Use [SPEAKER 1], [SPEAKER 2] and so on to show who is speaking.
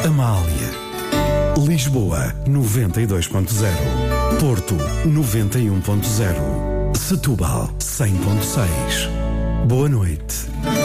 [SPEAKER 1] Amália. Lisboa 92.0. Porto 91.0. Setúbal 100.6. Boa noite.